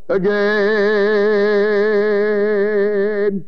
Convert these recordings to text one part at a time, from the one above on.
again.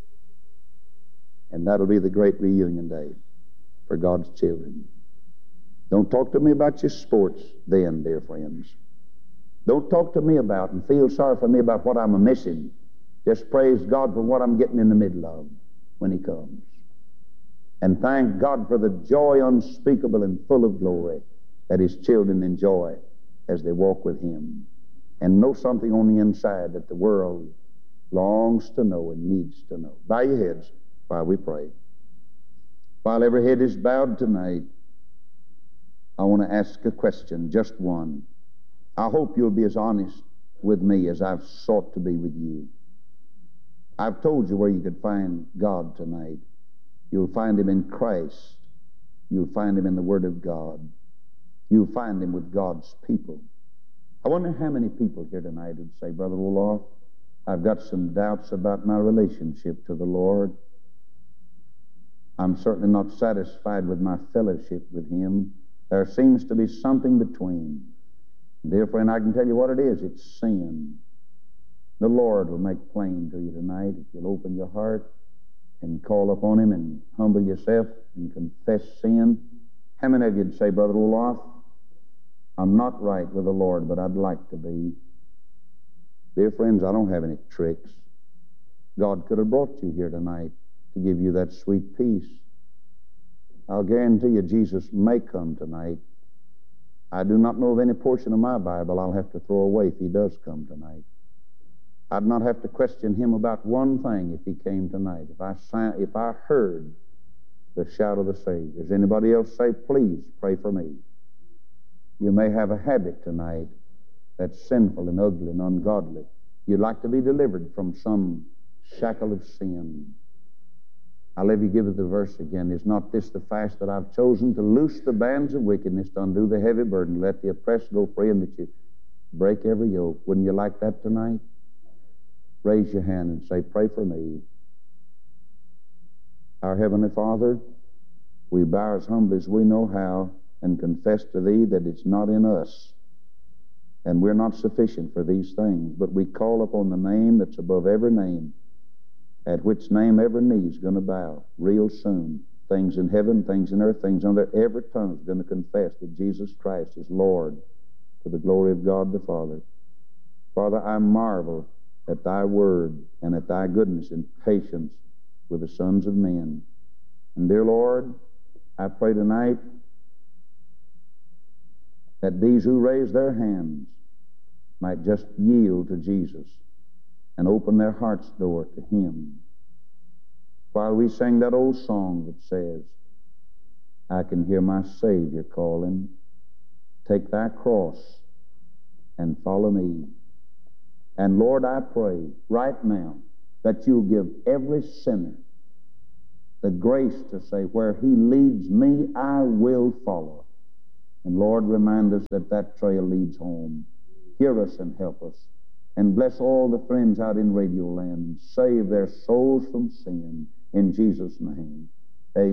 And that'll be the great reunion day for God's children. Don't talk to me about your sports then, dear friends. Don't talk to me about and feel sorry for me about what I'm missing. Just praise God for what I'm getting in the middle of when He comes. And thank God for the joy unspeakable and full of glory that His children enjoy as they walk with Him. And know something on the inside that the world longs to know and needs to know. Bow your heads while we pray. While every head is bowed tonight, I want to ask a question, just one. I hope you'll be as honest with me as I've sought to be with you. I've told you where you could find God tonight. You'll find Him in Christ. You'll find Him in the Word of God. You'll find Him with God's people. I wonder how many people here tonight would say, Brother Roloff, I've got some doubts about my relationship to the Lord. I'm certainly not satisfied with my fellowship with Him. There seems to be something between. Dear friend, I can tell you what it is. It's sin. The Lord will make plain to you tonight if you'll open your heart and call upon Him and humble yourself and confess sin. How many of you would say, Brother Roloff, I'm not right with the Lord, but I'd like to be? Dear friends, I don't have any tricks. God could have brought you here tonight to give you that sweet peace. I'll guarantee you Jesus may come tonight. I do not know of any portion of my Bible I'll have to throw away if He does come tonight. I'd not have to question Him about one thing if He came tonight. If I heard the shout of the Savior. Does anybody else say, please pray for me? You may have a habit tonight that's sinful and ugly and ungodly. You'd like to be delivered from some shackle of sin. I'll let you give it the verse again. Is not this the fast that I've chosen, to loose the bands of wickedness, to undo the heavy burden, let the oppressed go free, and that you break every yoke? Wouldn't you like that tonight? Raise your hand and say, pray for me. Our Heavenly Father, we bow as humbly as we know how and confess to Thee that it's not in us, and we're not sufficient for these things, but we call upon the name that's above every name, at which name every knee is going to bow real soon. Things in heaven, things in earth, things under every tongue is going to confess that Jesus Christ is Lord, to the glory of God the Father. Father, I marvel at Thy word and at Thy goodness and patience with the sons of men. And dear Lord, I pray tonight that these who raise their hands might just yield to Jesus and open their heart's door to Him. While we sing that old song that says, I can hear my Savior calling, take Thy cross and follow me. And Lord, I pray right now that You'll give every sinner the grace to say, where He leads me, I will follow. And Lord, remind us that that trail leads home. Hear us and help us. And bless all the friends out in Radio Land. Save their souls from sin. In Jesus' name.